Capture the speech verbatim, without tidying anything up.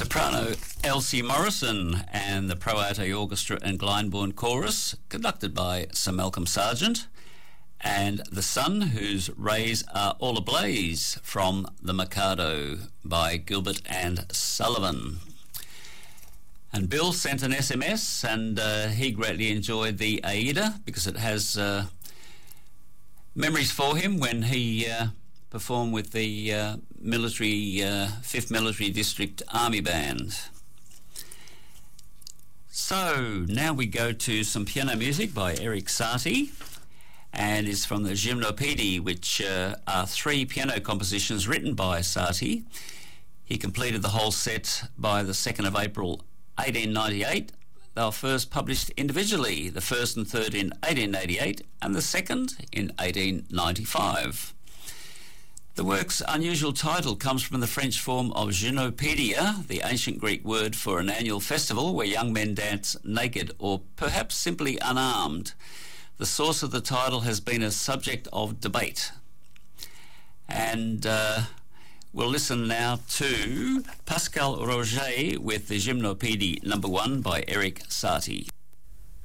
Soprano Elsie Morrison and the Pro Arte Orchestra and Glyndebourne Chorus, conducted by Sir Malcolm Sargent, and The Sun, whose rays are all ablaze, from The Mikado by Gilbert and Sullivan. And Bill sent an S M S, and uh, he greatly enjoyed the Aida because it has uh, memories for him when he uh, performed with the uh, military uh, fifth Military District Army Band. So now we go to some piano music by Erik Satie, and it's from the Gymnopédie, which uh, are three piano compositions written by Satie. He completed the whole set by the second of April eighteen ninety-eight. They were first published individually, the first and third in eighteen eighty-eight and the second in eighteen ninety-five. The work's unusual title comes from the French form of Gymnopédia, the ancient Greek word for an annual festival where young men dance naked or perhaps simply unarmed. The source of the title has been a subject of debate. And uh, we'll listen now to Pascal Roger with the Gymnopédie number one by Erik Satie.